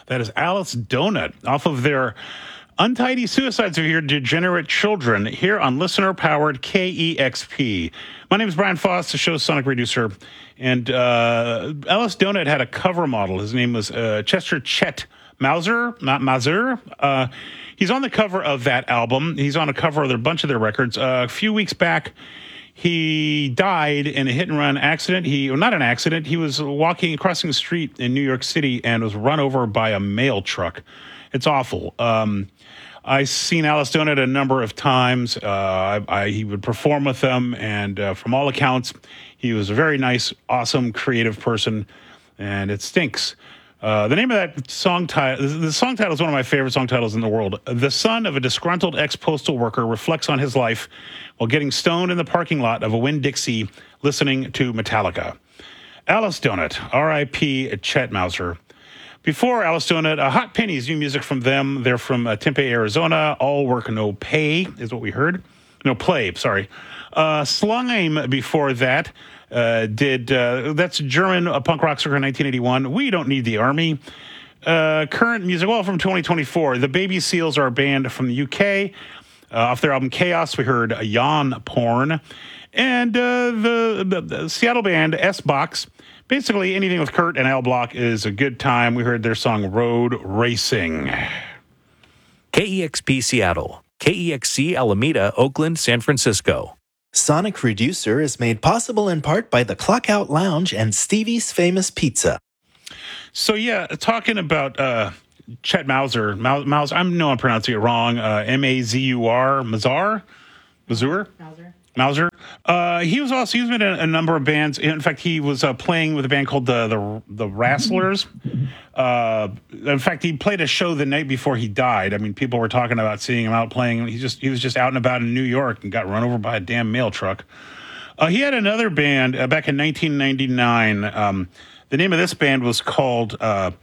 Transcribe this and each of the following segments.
That is Alice Donut off of their Untidy Suicides of Your Degenerate Children here on listener-powered KEXP. My name is Brian Foss, the show's sonic producer, and Alice Donut had a cover model. His name was Chester Chet Mauser, not Mazur. He's on the cover of that album. He's on a cover of a bunch of their records. A few weeks back, he died in a hit-and-run accident. Not an accident. He was crossing the street in New York City and was run over by a mail truck. It's awful. I've seen Alice Donut a number of times. He would perform with them, and from all accounts, he was a very nice, awesome, creative person, and it stinks. The name of that song title, the song title is one of my favorite song titles in the world. The son of a disgruntled ex-postal worker reflects on his life while getting stoned in the parking lot of a Winn-Dixie listening to Metallica. Alice Donut, R.I.P. Chet Mauser. Before Alice Donut, Hot Pennies, new music from them. They're from Tempe, Arizona. All work, no pay is what we heard. No play, sorry. Slime before that. That's German punk rock circa 1981. We Don't Need the Army. Current music, from 2024. The Baby Seals are a band from the UK. Off their album Chaos, we heard Yawn Porn. And the Seattle band S-Box. Basically, anything with Kurt and Al Block is a good time. We heard their song Road Racing. KEXP Seattle, KEXC Alameda, Oakland, San Francisco. Sonic Reducer is made possible in part by the Clockout Lounge and Stevie's Famous Pizza. So, talking about Chet Mauser. I know I'm pronouncing it wrong. M-A-Z-U-R, Mazur. He was been in a number of bands. In fact, he was playing with a band called the Wrestlers. In fact, he played a show the night before he died. I mean, people were talking about seeing him out playing. He was just out and about in New York and got run over by a damn mail truck. He had another band back in 1999. The name of this band was called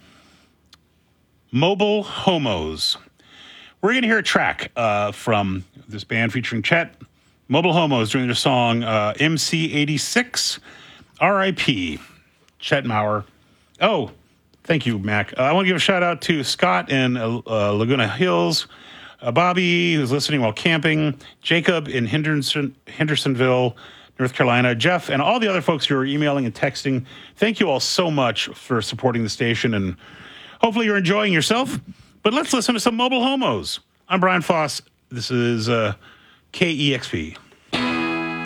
Mobile Homos. We're going to hear a track from this band featuring Chet. Mobile Homos doing their song MC86, R.I.P. Chet Maurer. Oh, thank you, Mac. I want to give a shout out to Scott in Laguna Hills, Bobby, who's listening while camping, Jacob in Hendersonville, North Carolina, Jeff, and all the other folks who are emailing and texting. Thank you all so much for supporting the station, and hopefully you're enjoying yourself. But let's listen to some Mobile Homos. I'm Brian Foss. This is KEXP.